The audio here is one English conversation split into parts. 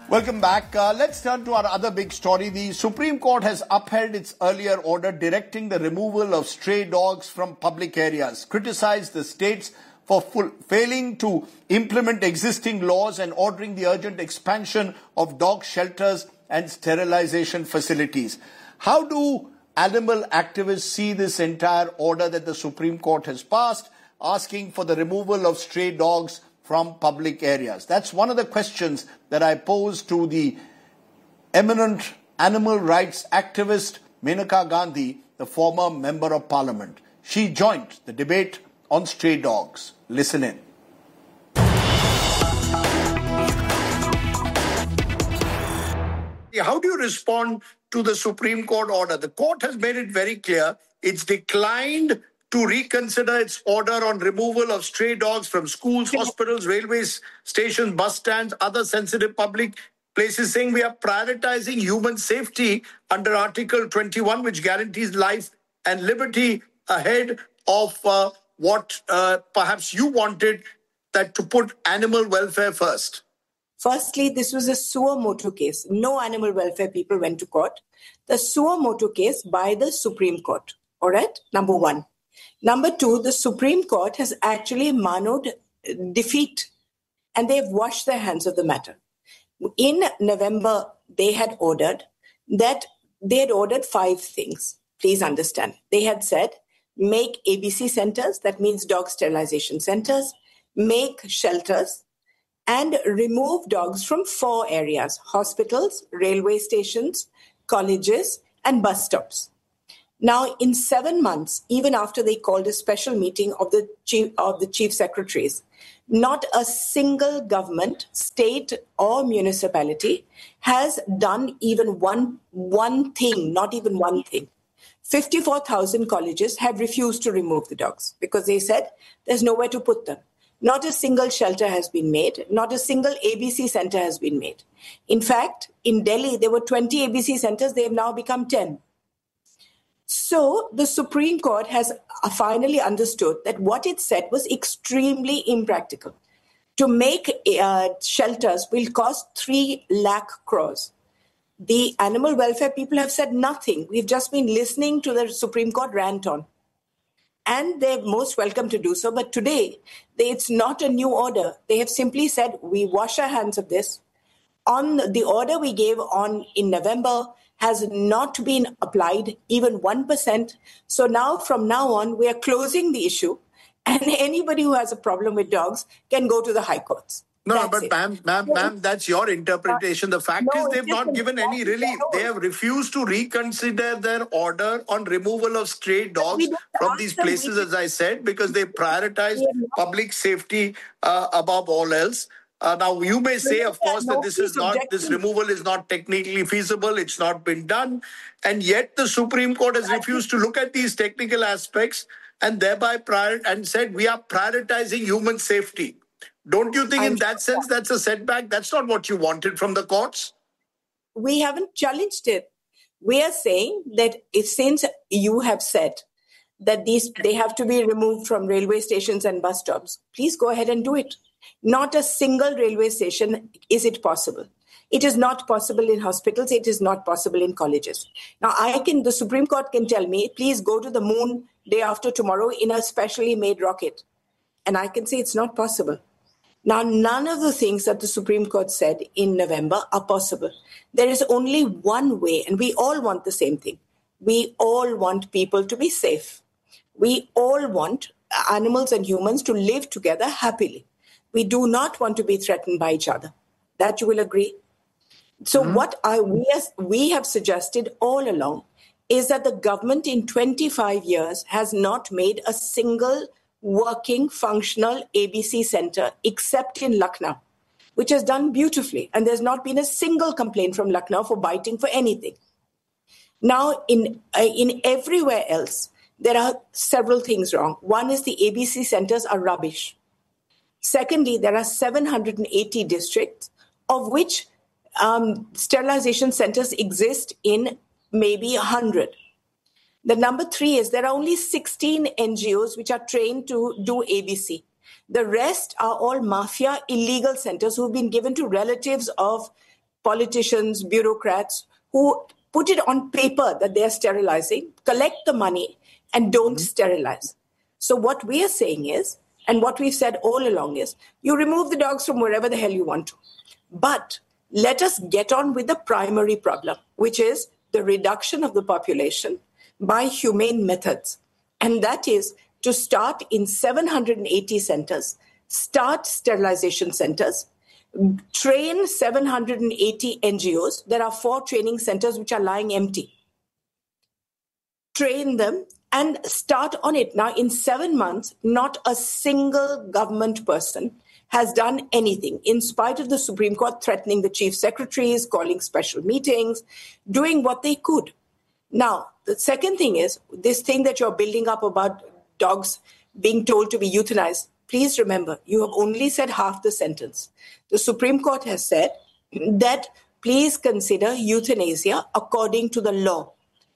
Welcome back. Let's turn to our other big story. The Supreme Court has upheld its earlier order directing the removal of stray dogs from public areas, criticized the states for failing to implement existing laws and ordering the urgent expansion of dog shelters and sterilization facilities. How do animal activists see this entire order that the Supreme Court has passed, asking for the removal of stray dogs from public areas? That's one of the questions that I posed to the eminent animal rights activist Maneka Gandhi, the former member of parliament. She joined the debate on stray dogs. Listen in. How do you respond to the Supreme Court order? The court has made it very clear it's declined to reconsider its order on removal of stray dogs from schools, hospitals, railway stations, bus stands, other sensitive public places, saying we are prioritizing human safety under Article 21, which guarantees life and liberty ahead of what perhaps you wanted, that to put animal welfare first. Firstly, this was a suo motu case. No animal welfare people went to court. The suo motu case by the Supreme Court. All right, number one. Number two, the Supreme Court has actually manoed defeat, and they've washed their hands of the matter. In November, they had ordered 5 things. Please understand. They had said, make ABC centers, that means dog sterilization centers, make shelters, and remove dogs from 4 areas: hospitals, railway stations, colleges, and bus stops. Now, in 7 months, even after they called a special meeting of the chief secretaries, not a single government, state or municipality has done even one thing, not even one thing. 54,000 colleges have refused to remove the dogs because they said there's nowhere to put them. Not a single shelter has been made. Not a single ABC center has been made. In fact, in Delhi, there were 20 ABC centers. They have now become 10. So the Supreme Court has finally understood that what it said was extremely impractical. To make shelters will cost 3 lakh crores. The animal welfare people have said nothing. We've just been listening to the Supreme Court rant on. And they're most welcome to do so. But today, it's not a new order. They have simply said, we wash our hands of this. On the order we gave in November has not been applied, even 1%. So now, from now on, we are closing the issue. And anybody who has a problem with dogs can go to the high courts. No, but ma'am, that's your interpretation. The fact is they've not given any relief. They have refused to reconsider their order on removal of stray dogs from these places, as I said, because they prioritize public safety above all else. Now, you may say, of course, that this removal is not technically feasible. It's not been done. And yet the Supreme Court has refused to look at these technical aspects and thereby said we are prioritizing human safety. Don't you think in that sense that's a setback? That's not what you wanted from the courts? We haven't challenged it. We are saying that since you have said that they have to be removed from railway stations and bus stops, please go ahead and do it. Not a single railway station is it possible. It is not possible in hospitals. It is not possible in colleges. Now, the Supreme Court can tell me, please go to the moon day after tomorrow in a specially made rocket. And I can say it's not possible. Now, none of the things that the Supreme Court said in November are possible. There is only one way, and we all want the same thing. We all want people to be safe. We all want animals and humans to live together happily. We do not want to be threatened by each other. That you will agree? So what we have suggested all along is that the government in 25 years has not made a single working, functional ABC center except in Lucknow, which has done beautifully. And there's not been a single complaint from Lucknow for biting for anything. Now, in everywhere else, there are several things wrong. One is the ABC centers are rubbish. Secondly, there are 780 districts, of which sterilization centers exist in maybe 100. The number 3 is there are only 16 NGOs which are trained to do ABC. The rest are all mafia illegal centers who've been given to relatives of politicians, bureaucrats who put it on paper that they're sterilizing, collect the money, and don't sterilize. So what we are saying is, and what we've said all along is, you remove the dogs from wherever the hell you want to. But let us get on with the primary problem, which is the reduction of the population by humane methods. And that is to start in 780 centers, start sterilization centers, train 780 NGOs. There are 4 training centers which are lying empty. Train them and start on it. Now, in 7 months, not a single government person has done anything, in spite of the Supreme Court threatening the chief secretaries, calling special meetings, doing what they could. Now, the second thing is this thing that you're building up about dogs being told to be euthanized. Please remember, you have only said half the sentence. The Supreme Court has said that please consider euthanasia according to the law.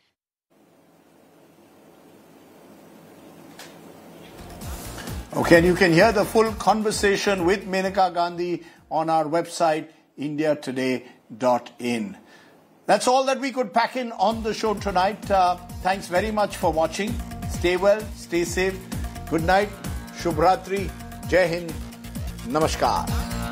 Okay, and you can hear the full conversation with Menaka Gandhi on our website, indiatoday.in. That's all that we could pack in on the show tonight. Thanks very much for watching. Stay well, stay safe. Good night. Shubh Ratri. Jai Hind. Namaskar.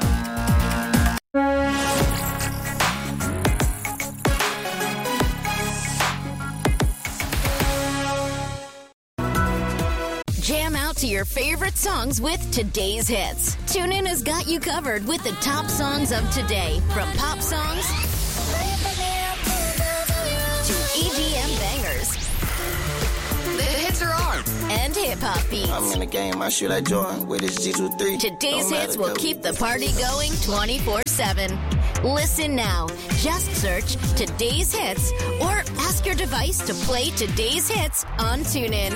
Jam out to your favorite songs with today's hits. TuneIn has got you covered with the top songs of today, from pop songs to EDM bangers. The hits are on. And hip-hop beats. I'm in the game, I shoot like Jordan with his G23. Today's hits will keep the party going 24/7. Listen now. Just search Today's Hits or ask your device to play Today's Hits on TuneIn.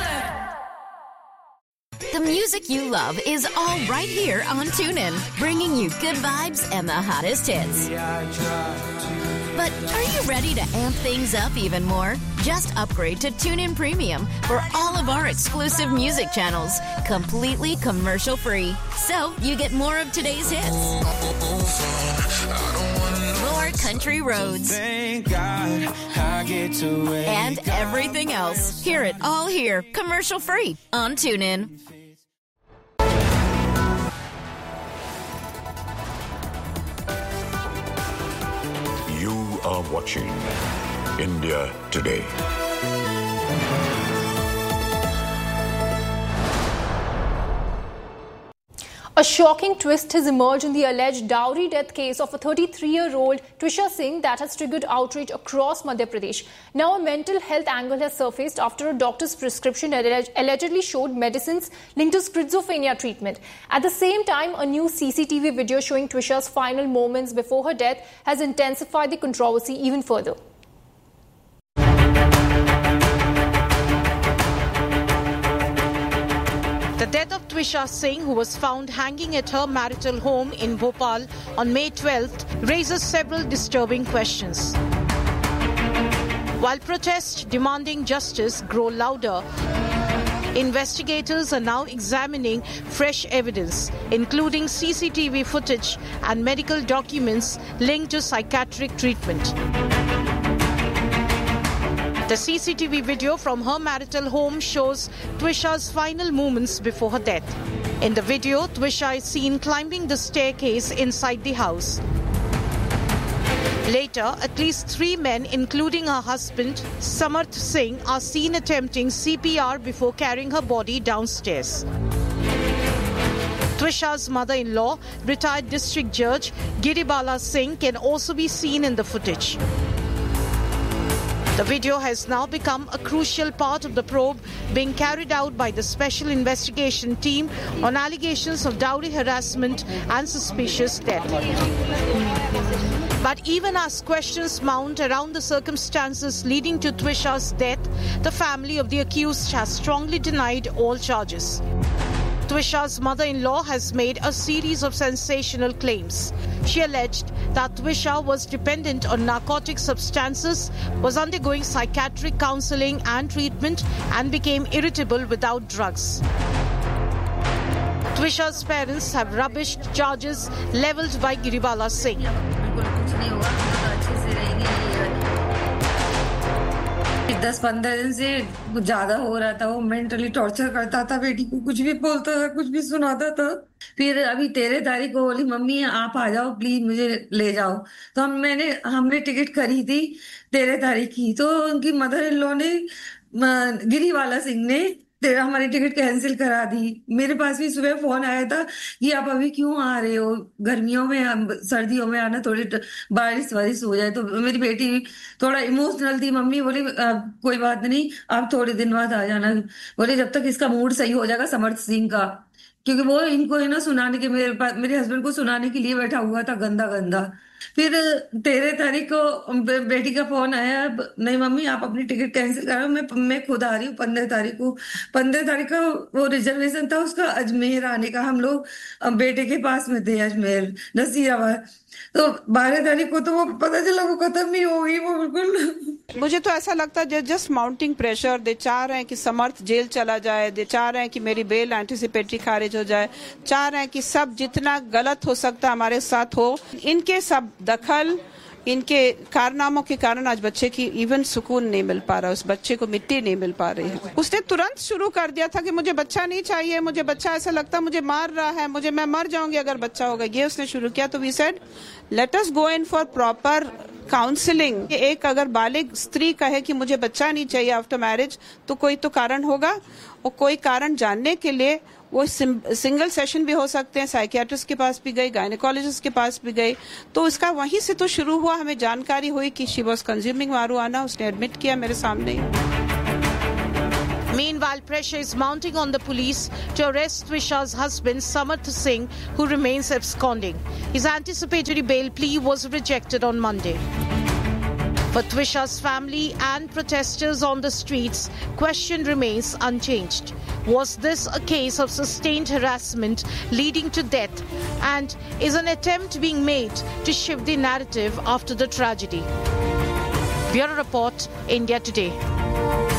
The music you love is all right here on TuneIn, bringing you good vibes and the hottest hits. But are you ready to amp things up even more? Just upgrade to TuneIn Premium for all of our exclusive music channels, completely commercial-free. So you get more of today's hits, more country roads, Thank God I get to wake and everything else. Hear it all here, commercial-free on TuneIn. You are watching India Today. A shocking twist has emerged in the alleged dowry death case of a 33-year-old Twisha Singh that has triggered outrage across Madhya Pradesh. Now a mental health angle has surfaced after a doctor's prescription allegedly showed medicines linked to schizophrenia treatment. At the same time, a new CCTV video showing Twisha's final moments before her death has intensified the controversy even further. The death of Twisha Singh, who was found hanging at her marital home in Bhopal on May 12th, raises several disturbing questions. While protests demanding justice grow louder, investigators are now examining fresh evidence, including CCTV footage and medical documents linked to psychiatric treatment. The CCTV video from her marital home shows Twisha's final moments before her death. In the video, Twisha is seen climbing the staircase inside the house. Later, at least 3 men, including her husband, Samarth Singh, are seen attempting CPR before carrying her body downstairs. Twisha's mother-in-law, retired district judge Giribala Singh, can also be seen in the footage. The video has now become a crucial part of the probe being carried out by the Special Investigation Team on allegations of dowry harassment and suspicious death. But even as questions mount around the circumstances leading to Twisha's death, the family of the accused has strongly denied all charges. Twisha's mother-in-law has made a series of sensational claims. She alleged that Twisha was dependent on narcotic substances, was undergoing psychiatric counseling and treatment, and became irritable without drugs. Twisha's parents have rubbished charges leveled by Giribala Singh. नहीं होगा, हम लोग अच्छे से रहेंगे। 10-15 दिन से ज्यादा हो रहा था, वो मेंटली टॉर्चर करता था बेटी को, कुछ भी बोलता था, कुछ भी सुनाता था। फिर अभी 13 तारीख को बोली मम्मी आप आ जाओ प्लीज, मुझे ले जाओ। तो हमने टिकट करी थी 13 तारीख की, तो उनकी मदर इन लॉ ने, गिरीवाला सिंह ने हमारी टिकट कैंसिल करा दी। मेरे पास भी सुबह फोन आया था कि आप अभी क्यों आ रहे हो, गर्मियों में सर्दियों में आना, थोड़ी बारिश वारिश हो जाए। तो मेरी बेटी थोड़ा इमोशनल थी, मम्मी बोली कोई बात नहीं आप थोड़े दिन बाद आ जाना, बोले जब तक इसका मूड सही हो जाएगा समर्थ सिंह का, क्योंकि वो इनको है ना सुनाने के, मेरे हस्बैंड को सुनाने के लिए बैठा हुआ था गंदा गंदा। फिर 13 तारीख को बेटी का फोन आया, नहीं मम्मी आप अपनी टिकट कैंसिल करो, मैं खुद आ रही हूँ 15 तारीख को। 15 तारीख का वो रिजर्वेशन था उसका अजमेर आने का, हम लोग बेटे के पास में थे अजमेर नसीराबाद। तो 12 तारीख को तो वो पता चला वो खत्म ही हो गई, वो बिल्कुल। मुझे तो ऐसा लगता है जस्ट माउंटिंग प्रेशर, दे चाह रहे हैं कि समर्थ जेल चला जाए, दे चाह रहे हैं कि मेरी बेल एंटिसिपेटरी खारिज हो जाए, चाह रहे हैं कि सब जितना गलत हो सकता हमारे साथ हो। इनके सब दखल, इनके कारनामों के कारण आज बच्चे की इवन सुकून नहीं मिल पा रहा, उस बच्चे को मिट्टी नहीं मिल पा रही है। उसने तुरंत शुरू कर दिया था कि मुझे बच्चा नहीं चाहिए, मुझे बच्चा ऐसा लगता मुझे मार रहा है, मैं मर जाऊंगी अगर बच्चा होगा, ये उसने शुरू किया। तो we said let us go in for proper counselling. एक अगर बालिग स्त्री कहे कि मुझे बच्चा नहीं चाहिए आफ्टर मैरिज, तो कोई तो कारण होगा, और कोई कारण जानने के लिए वो सिंगल सेशन भी हो सकते हैं, साइकियाट्रिस्ट के पास भी गई, गायनेकोलॉजिस्ट के पास भी गई। तो इसका वहीं से तो शुरू हुआ, हमें जानकारी हुई कि शी वाज कंज्यूमिंग marijuana, उसने एडमिट किया मेरे सामने। Meanwhile, pressure is mounting on the police to arrest Twisha's husband, Samarth Singh, who remains absconding. His anticipatory bail plea was rejected on Monday. For Twisha's family and protesters on the streets, question remains unchanged. Was this a case of sustained harassment leading to death, and is an attempt being made to shift the narrative after the tragedy? Bureau Report, India Today.